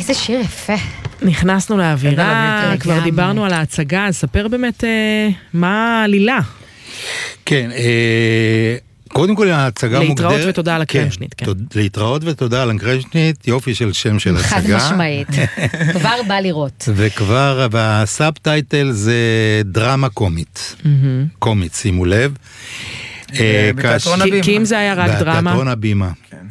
איזה שיר יפה. נכנסנו לאווירה, כבר דיברנו על ההצגה, אז ספר באמת מה העלילה. כן, קודם כל ההצגה מוגדרת... להתראות ותודה על הקרמשנית, כן. להתראות ותודה על הקרמשנית, יופי של שם של הצגה. חד משמעית, כבר בא לראות. וכבר, והסאבטייטל זה דרמה קומית. קומית, שימו לב. בתיאטרון הבימה. כי אם זה היה רק דרמה... בתיאטרון הבימה.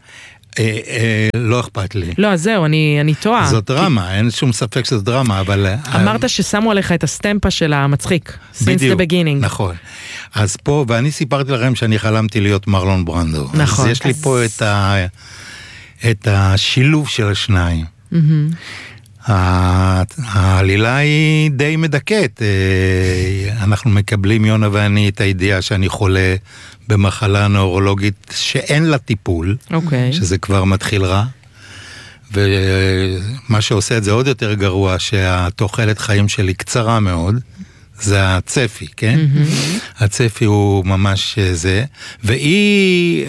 לא אכפת לי. לא, אז זהו, אני טועה. זאת דרמה, אין שום ספק שזו דרמה, אבל... אמרת ששמו עליך את הסטמפה של המצחיק. בדיוק, since the beginning. נכון. אז פה, ואני סיפרתי לכם שאני חלמתי להיות מרלון ברנדו. נכון. אז יש לי פה את השילוב של השניים. העלילה היא די מדכאת. אנחנו מקבלים, יונה ואני, את הידיעה שאני חולה במחלה נוירולוגית שאין לה טיפול, שזה כבר מתחיל רע. ומה שעושה את זה עוד יותר גרוע, שהתוחלת חיים שלי קצרה מאוד, זה הצפי, כן? הצפי הוא ממש זה, והיא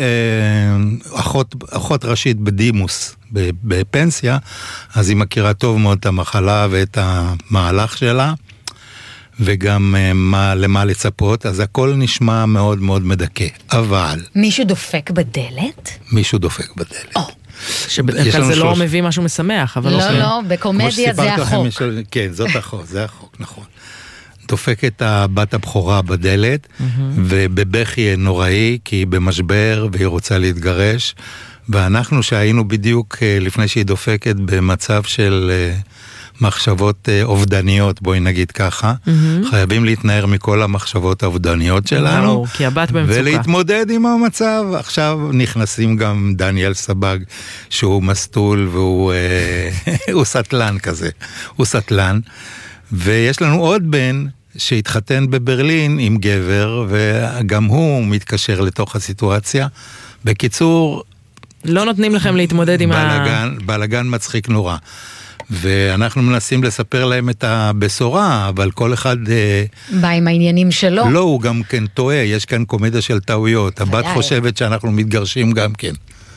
אחות ראשית בדימוס, בפנסיה, אז היא מכירה טוב מאוד את המחלה ואת המהלך שלה, וגם למה לצפות, אז הכל נשמע מאוד מאוד מדכא, אבל... מישהו דופק בדלת? מישהו דופק בדלת. שבדרך כלל זה לא מביא משהו משמח, אבל לא, בקומדיה זה החוק. כן, זאת החוק, זה החוק, נכון. דופקת הבת הבכורה בדלת, ובבכי נוראי, כי היא במשבר, והיא רוצה להתגרש, ואנחנו שהיינו בדיוק לפני שהיא דופקת במצב של מחשבות אובדניות, בואי נגיד ככה, חייבים להתנער מכל המחשבות האובדניות שלנו, כי הבת במצוקה. ולהתמודד עם המצב. עכשיו נכנסים גם דניאל סבג, שהוא מסטול, והוא סטלן כזה, הוא סטלן, ויש לנו עוד בן, שהתחתן בברלין עם גבר, וגם הוא מתקשר לתוך הסיטואציה. בקיצור... לא נותנים לכם להתמודד עם בלגן מצחיק נורא. ואנחנו מנסים לספר להם את הבשורה, אבל כל אחד... בא עם העניינים שלו. לא, הוא גם כן טועה, יש כאן קומדיה של טעויות. הבת חושבת שאנחנו מתגרשים גם כן.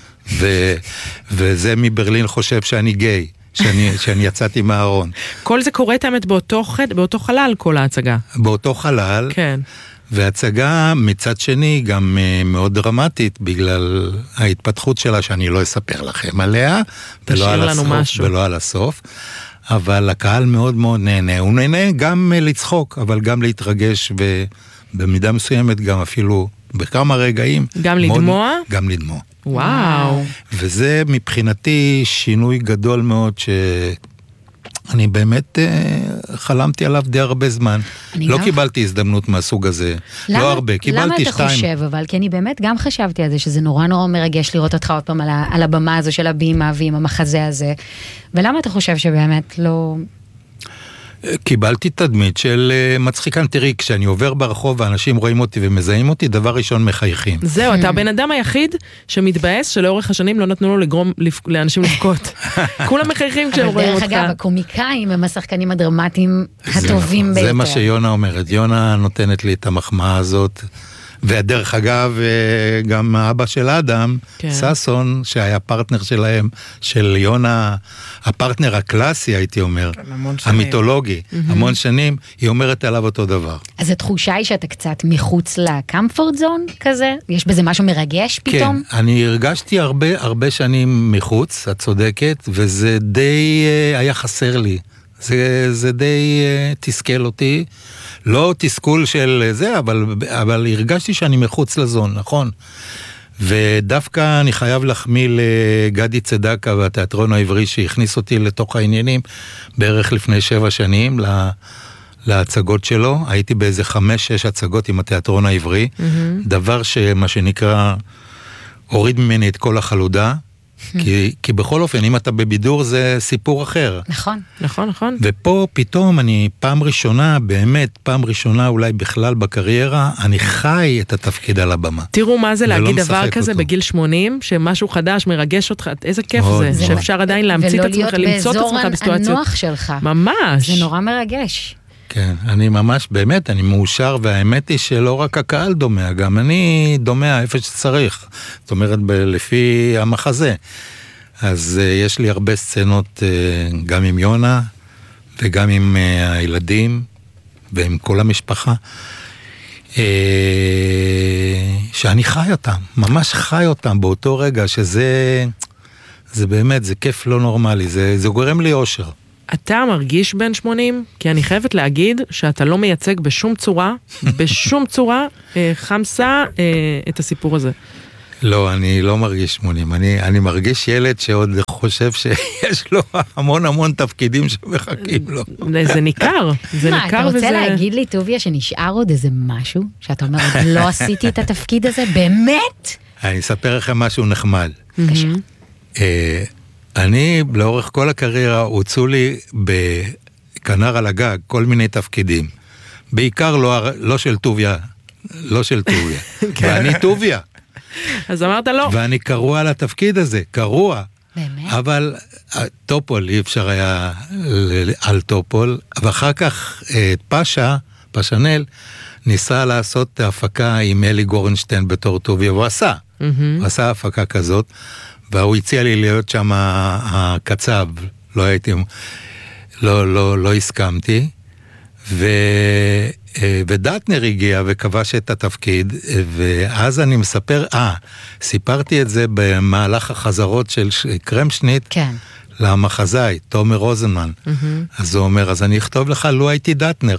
וזה מברלין חושב שאני גיי. שאני יצאתי מהארון. כל זה קורה תאמת באותו חלל, כל ההצגה. באותו חלל. כן. והצגה מצד שני גם מאוד דרמטית, בגלל ההתפתחות שלה, שאני לא אספר לכם עליה, ולא על הסוף. אבל הקהל מאוד מאוד נהנה. הוא נהנה גם לצחוק, אבל גם להתרגש, ובמידה מסוימת גם אפילו בכמה רגעים. גם לדמוע? גם לדמוע. וואו. וזה מבחינתי שינוי גדול מאוד שאני באמת חלמתי עליו די הרבה זמן. לא קיבלתי הזדמנות מהסוג הזה. לא הרבה, קיבלתי 2. למה אתה חושב אבל? כי אני באמת גם חשבתי על זה, שזה נורא נורא מרגש לראות אותך עוד פעם על הבמה הזו של הבימה ועם המחזה הזה. ולמה אתה חושב שבאמת לא... קיבלתי תדמית של מצחיקן. תראי, כשאני עובר ברחוב ואנשים רואים אותי ומזהים אותי, דבר ראשון מחייכים. זהו, אתה הבן אדם היחיד שמתבאס שלאורך השנים לא נתנו לו לגרום לאנשים לבכות. כולם מחייכים כשהם רואים אותך. דרך אגב, הקומיקאים הם השחקנים הדרמטיים הטובים ביותר. זה מה שיונה אומרת. יונה נותנת לי את המחמאה הזאת. ודרך אגב, גם האבא של אדם, ססון, שהיה פרטנר שלהם, של יונה, הפרטנר הקלאסי, הייתי אומר, המיתולוגי, המון שנים, היא אומרת עליו אותו דבר. אז התחושה היא שאתה קצת מחוץ לקמפורט זון כזה? יש בזה משהו מרגש פתאום? כן, אני הרגשתי הרבה שנים מחוץ, את צודקת, וזה די היה חסר לי. זה די תסכל אותי. לא תסכול של זה, אבל הרגשתי שאני מחוץ לזון, נכון? ודווקא אני חייב להחמיא לגדי צדקה והתיאטרון העברי שהכניס אותי לתוך העניינים בערך לפני 7 שנים להצגות שלו. הייתי באיזה 5-6 הצגות עם התיאטרון העברי, דבר שמה שנקרא הוריד ממני את כל החלודה, כי בכל אופן, אם אתה בבידור זה סיפור אחר. נכון. ופה פתאום אני פעם ראשונה, באמת פעם ראשונה אולי בכלל בקריירה, אני חי את התפקיד על הבמה. תראו מה זה להגיד דבר כזה בגיל 80, שמשהו חדש מרגש אותך, איזה כיף זה, שאפשר עדיין להמציא את עצמך, למצוא את עצמך בסיטואציות. ולא להיות באזור הנוח שלך. ממש. זה נורא מרגש. כן, אני ממש, באמת, אני מאושר, והאמת היא שלא רק הקהל דומע, גם אני דומע איפה שצריך. זאת אומרת, לפי המחזה. אז יש לי הרבה סצנות גם עם יונה, וגם עם הילדים, ועם כל המשפחה, שאני חי אותם, ממש חי אותם באותו רגע, שזה באמת, זה כיף לא נורמלי, זה גורם לי אושר. אתה מרגיש בן 80? כי אני חייבת להגיד שאתה לא מייצג בשום צורה, חמסה את הסיפור הזה. לא, אני לא מרגיש 80, אני מרגיש ילד שעוד חושב שיש לו המון תפקידים שמחכים לו. זה ניכר, זה ניכר וזה... מה, אתה רוצה להגיד לי, טוביה, שנשאר עוד איזה משהו, שאתה אומר, לא עשיתי את התפקיד הזה, באמת? אני אספר לכם משהו נחמד. בבקשה. אני, לאורך כל הקריירה, הוצאו לי בכנר על הגג כל מיני תפקידים. בעיקר לא של טוביה, ואני טוביה. אז אמרת לא. ואני קרוע על התפקיד הזה, קרוע. באמת? אבל טופול, אי אפשר היה על טופול, ואחר כך פשנל, ניסה לעשות הפקה עם אלי גורנשטיין בתור טוביה, והוא עשה. הוא עשה הפקה כזאת, והוא הציע לי להיות שם הקצב, לא הייתי, לא הסכמתי, ודטנר הגיע וכבש את התפקיד, ואז אני סיפרתי את זה במהלך החזרות של קרמשניט, כן. למחזאי, תומר רוזנמן. אז הוא אומר, אז אני אכתוב לך, לא הייתי דטנר.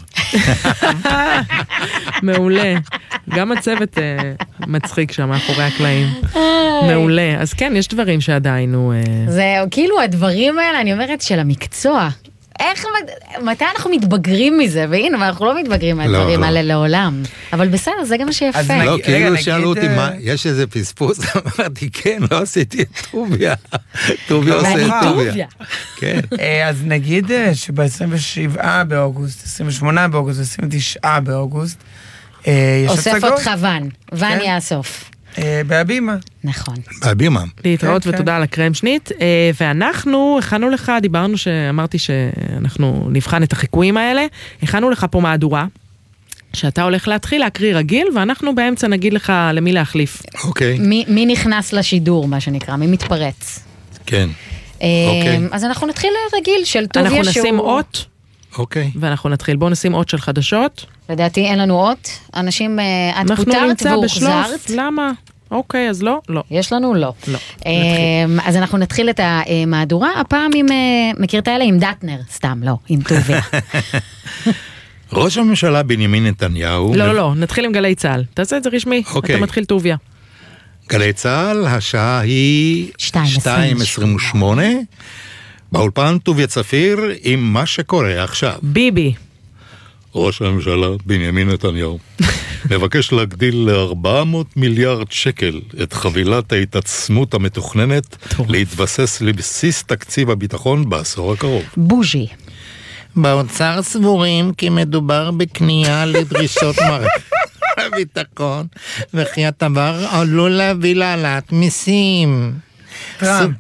מעולה. גם הצוות מצחיק שם מאחורי הקלעים. מעולה. אז כן, יש דברים שעדיין הוא... זה כאילו הדברים האלה, אני אומרת, של המקצוע. מתי אנחנו מתבגרים מזה? והנה, אנחנו לא מתבגרים מהדברים האלה לעולם. אבל בסדר, זה גם מה שיפה. לא, כאילו שאלו אותי, יש איזה פספוס? אמרתי, כן, לא עשיתי את טוביה. טוביה עושה את טוביה. כן. אז נגיד שב-27 באוגוסט, 28 באוגוסט, 29 באוגוסט, אוסף אותך ון יאסוף. בהבימה. נכון. בהבימה. להתראות ותודה על הקרמשנית. ואנחנו הכנו לך, דיברנו שאמרתי שאנחנו נבחן את החיקויים האלה, הכנו לך פה מהדורה, שאתה הולך להתחיל להקריא רגיל, ואנחנו באמצע נגיד לך למי להחליף. אוקיי. מי נכנס לשידור, מה שנקרא, מי מתפרץ. כן. אז אנחנו נתחיל רגיל של טוביה שהוא... אנחנו נשים אות. אוקיי. ואנחנו נתחיל. בואו נשים אות של חדשות. לדעתי אין לנו אות. אנשים, את פותרת והוחזרת. למה? אוקיי, אז לא. יש לנו לא. לא. אז אנחנו נתחיל את המהדורה, הפעם עם, מכיר את האלה? עם דטנר, סתם, לא, עם טוביה. ראש הממשלה בנימין נתניהו... לא, נתחיל עם גלי צהל. תעשה את זה רשמי, אתה מתחיל טוביה. גלי צהל, השעה היא 2:28. באולפן טוביה צפיר עם מה שקורה עכשיו. ביבי. ראש הממשלה בנימין נתניהו מבקש להגדיל ל$400 מיליארד את חבילת ההתעצמות המתוכננת להתבסס לבסיס תקציב הביטחון בעשור הקרוב. בוז'י. באוצר סבורים כי מדובר בקנייה לדרישות מערכת הביטחון, וכי הדבר עלול להביא להעלאת מיסים. טראמפ.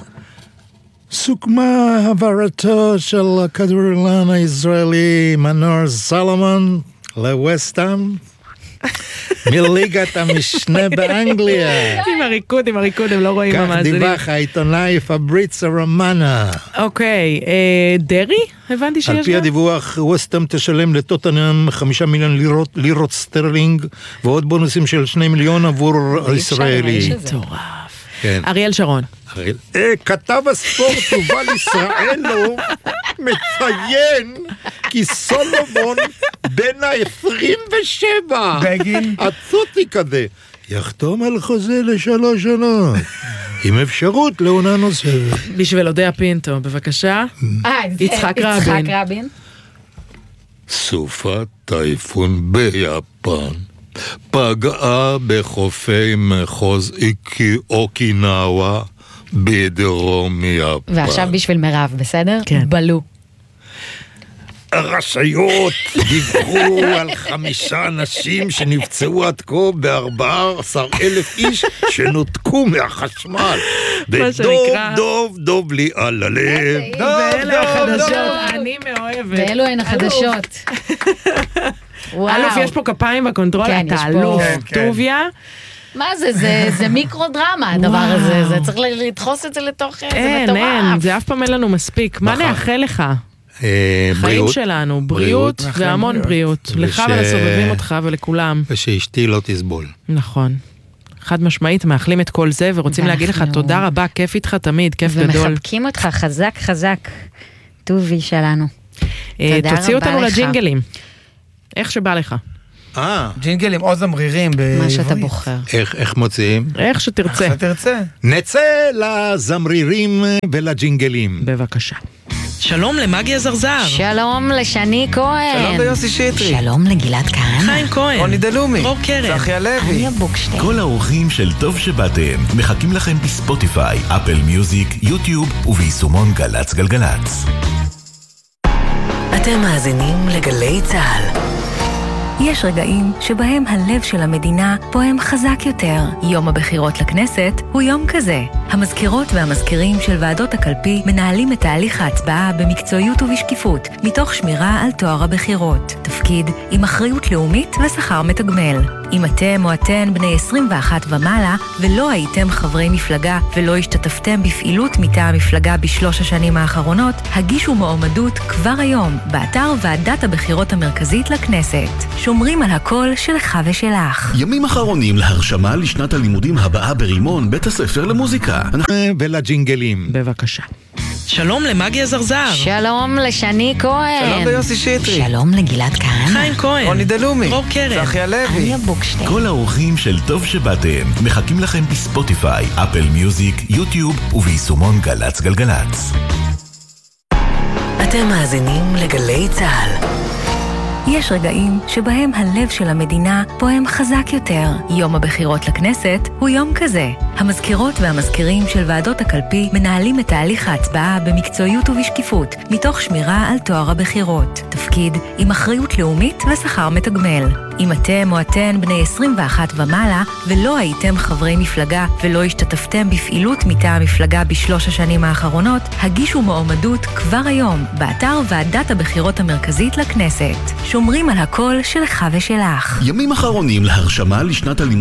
סוכמה העברתו של הכדורגלן הישראלי מנור סלומון לווסטהאם מליגת המשנה באנגליה. עם הריקוד, הם לא רואים כך המאזינים. דיווח העיתונאי פבריצה רומנה. אוקיי, דרי? הבנתי שיש על פי הדיווח, ווסטהאם תשלם לטוטנהאם 5 מיליון לירות סטרלינג, ועוד בונוסים של 2 מיליון עבור הישראלי. מטורף. כן. אריאל שרון. כתב הספורט יובל ישראלוב מציין כי סולומון בן ה-27 בגין עצותי כזה יחתום על חוזה ל3 שנות עם אפשרות לעונה נוספת. בשביל אודיה פינטו, בבקשה. יצחק רבין. סופת טייפון ביפן פגעה בחופי מחוז אוקינאווה בדרום יפן. ועכשיו בשביל מירב, בסדר? כן. בלו. הרשויות דיווחו על 5 אנשים שנפצעו עד כה ב14,000 איש שנותקו מהחשמל. דוב לי על הלב. ואלה החדשות, אני מאוהבת. ואלו הן החדשות. אלוף, יש פה כפיים בקונטרול, אתה אלוף, טוביה. מה זה מיקרו דרמה הדבר הזה, זה צריך לדחוס את זה לתוך, זה מטורף. אין, זה אף פעם אין לנו מספיק. מה נאחל לך? חיים שלנו, בריאות והמון בריאות. לך ולסובבים אותך ולכולם. ושאשתי לא תסבול. נכון. חד משמעית, מאחלים את כל זה, ורוצים להגיד לך תודה רבה, כיף איתך תמיד, כיף גדול. ומחבקים אותך חזק חזק, טובי שלנו. תוציא אותנו לג'ינגלים. איך שבא לך. ג'ינגלים או זמרירים בעברית. מה שאתה בוחר. איך מוציאים? איך שתרצה. איך שתרצה. נצא לזמרירים ולג'ינגלים. בבקשה. שלום למגיה זרזר. שלום לשני כהן. שלום ליוסי שטרי. שלום לגלעד כהן. חיים כהן. רוני דלומי. דרור קרן. צחי הלוי. אניה בוקשטיין. כל האורחים של טוב שבאתם מחכים לכם בספוטיפיי, אפל מיוזיק, יוטיוב וביישומון גלץ גלגלץ. אתם מאזינים לגלי צהל. יש רגעים שבהם הלב של המדינה פועם חזק יותר. יום הבחירות לכנסת הוא יום כזה. המזכירות והמזכירים של ועדות הקלפי מנהלים את תהליך ההצבעה במקצועיות ובשקיפות, מתוך שמירה על טוהר הבחירות. תפקיד עם אחריות לאומית ושכר מתגמל. אם אתם או אתן בני 21 ומעלה ולא הייתם חברי מפלגה ולא השתתפתם בפעילות מטעם המפלגה בשלוש השנים האחרונות, הגישו מועמדות כבר היום באתר ועדת הבחירות המרכזית לכנסת. שומרים על הקול שלך ושלך. ימים אחרונים להרשמה לשנת הלימודים הבאה ברימון, בית הספר למוזיקה. ולג'ינגלים. בבקשה. שלום למגיה זרזר. שלום לשני כהן. שלום ליוסי שטרי. שלום לגלעד כהן. חיים כהן. רוני דלומי. דרור קרן. צחי הלוי. אניה בוקשטיין. כל האורחים של טוב שבאתם מחכים לכם בספוטיפיי, אפל מיוזיק, יוטיוב וביישומון גלץ גלגלץ. אתם מאזינים לגלי צהל. יש רגעים שבהם הלב של המדינה פועם חזק יותר. יום הבחירות לכנסת הוא יום כזה. המזכירות והמזכירים של ועדות הקלפי מנהלים את תהליך ההצבעה במקצועיות ובשקיפות, מתוך שמירה על טוהר הבחירות. תפקיד עם אחריות לאומית ושכר מתגמל. אם אתם או אתן בני 21 ומעלה ולא הייתם חברי מפלגה ולא השתתפתם בפעילות מטעם המפלגה בשלוש השנים האחרונות, הגישו מועמדות כבר היום באתר ועדת הבחירות המרכזית לכנסת. שומרים על הקול שלך ושלך. ימים אחרונים להרשמה לשנת הלימודים